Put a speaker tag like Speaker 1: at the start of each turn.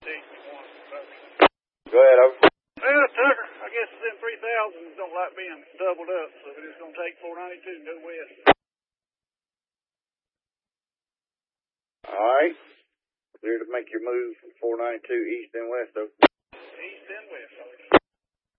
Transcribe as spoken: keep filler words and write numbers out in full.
Speaker 1: Go ahead, over.
Speaker 2: Well, Tucker, I guess them three thousands don't like being doubled up, so we're just going to take four ninety-two and go west.
Speaker 1: All right. Clear to make your move from four ninety-two east and west, though.
Speaker 2: East and west, okay.